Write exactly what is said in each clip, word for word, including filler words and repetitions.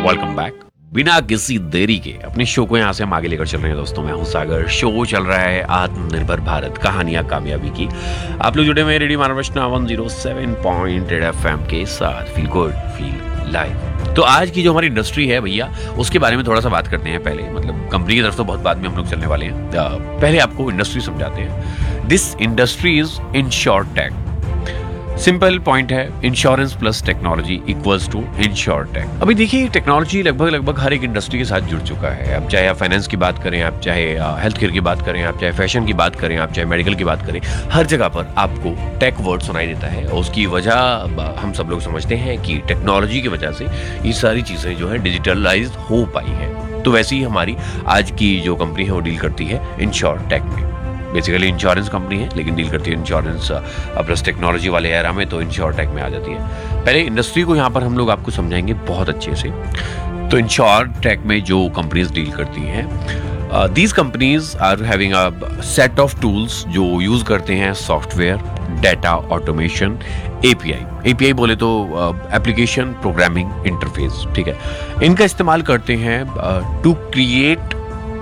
Welcome back. बिना किसी देरी के अपने शो को यहाँ से हम आगे लेकर चल रहे हैं दोस्तों। मैं हूँ सागर। शो चल रहा है आत्मनिर्भर भारत, कहानियां कामयाबी की। आप लोग जुड़े हुए हैं radio मानवरचना one zero seven point eight F M के साथ। Feel good feel live. तो आज की जो हमारी इंडस्ट्री है भैया, उसके बारे में थोड़ा सा बात करते हैं। पहले मतलब कंपनी की तरफ तो बहुत बाद में हम लोग चलने वाले हैं। पहले आपको इंडस्ट्री समझाते हैं। This industry is insurtech. Simple point है, insurance plus technology equals to insurtech. अभी देखिए टेक्नोलॉजी लगभग लगभग हर एक इंडस्ट्री के साथ जुड़ चुका है। अब चाहे आप फाइनेंस की बात करें, आप चाहे हेल्थ केयर की बात करें, आप चाहे फैशन की बात करें, आप चाहे मेडिकल की बात करें, हर जगह पर आपको टेक वर्ड सुनाई देता है। और उसकी वजह हम सब लोग समझते हैं कि टेक्नोलॉजी की वजह से ये सारी चीज़ें जो है डिजिटलाइज हो पाई हैं। तो वैसे ही हमारी आज की जो कंपनी है वो डील करती है इंश्योरटेक में। बेसिकली इंश्योरेंस कंपनी है लेकिन डील करती है इंश्योरेंस प्लस टेक्नोलॉजी वाले एरा में, तो इंश्योरटेक में आ जाती है। पहले इंडस्ट्री को यहाँ पर हम लोग आपको समझाएंगे बहुत अच्छे से। तो इंश्योरटेक में जो कंपनीज डील करती हैं, these companies are having a set of tools जो यूज करते हैं software, data automation, API. API बोले तो एप्लीकेशन प्रोग्रामिंग इंटरफेस, ठीक है। इनका इस्तेमाल करते हैं to create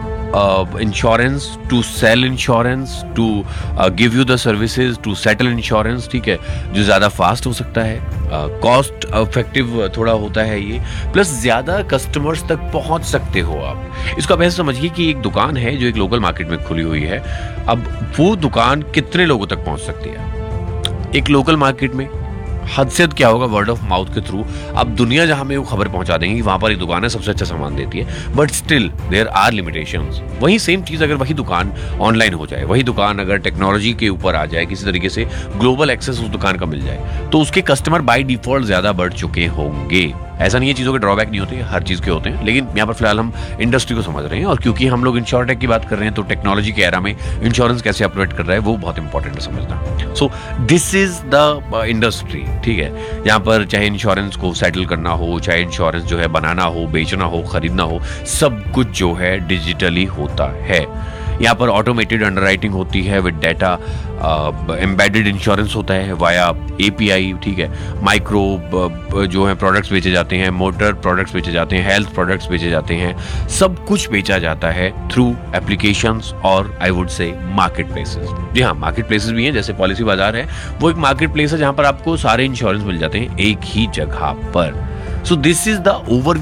insurance, to cell insurance, to give you the services, to settle insurance, ठीक है। जो ज़्यादा फास्ट हो सकता है, कॉस्ट uh, इफेक्टिव थोड़ा होता है ये, प्लस ज़्यादा कस्टमर्स तक पहुंच सकते हो आप। इसको आप ऐसे समझिए कि एक दुकान है जो एक लोकल मार्केट में खुली हुई है। अब वो दुकान कितने लोगों तक पहुंच सकती है? एक लोकल मार्केट में हद से हद क्या होगा, वर्ड ऑफ माउथ के थ्रू अब दुनिया जहां में वो खबर पहुंचा देंगे कि वहां पर एक दुकान है सबसे अच्छा सामान देती है, but still there are limitations. वही सेम चीज अगर वही दुकान ऑनलाइन हो जाए, वही दुकान अगर टेक्नोलॉजी के ऊपर आ जाए, किसी तरीके से ग्लोबल एक्सेस उस दुकान का मिल जाए, तो उसके कस्टमर बाय डिफॉल्ट ज्यादा बढ़ चुके होंगे। ऐसा नहीं है चीज़ों के ड्रॉबैक नहीं होते, हर चीज़ के होते हैं, लेकिन यहाँ पर फिलहाल हम इंडस्ट्री को समझ रहे हैं। और क्योंकि हम लोग इंश्योरटेक की बात कर रहे हैं, तो टेक्नोलॉजी के एरा में इंश्योरेंस कैसे ऑपरेट कर रहा है वो बहुत इंपॉर्टेंट है समझना। So this is the industry, ठीक है। यहाँ पर चाहे इंश्योरेंस को सेटल करना हो, चाहे इंश्योरेंस जो है बनाना हो, बेचना हो, खरीदना हो, सब कुछ जो है डिजिटली होता है। यहाँ पर ऑटोमेटेड अंडरराइटिंग होती है विद डेटा, एम्बेडेड इंश्योरेंस होता है वाया एपीआई, ठीक है। माइक्रो जो है प्रोडक्ट्स बेचे जाते हैं, मोटर प्रोडक्ट्स बेचे जाते हैं, हेल्थ प्रोडक्ट्स बेचे जाते हैं, सब कुछ बेचा जाता है थ्रू एप्लीकेशंस और I would say market places. जी हाँ, मार्केट प्लेसेस भी हैं, जैसे पॉलिसी बाजार है, वो एक मार्केट प्लेस है जहाँ पर आपको सारे इंश्योरेंस मिल जाते हैं एक ही जगह पर। So this is the over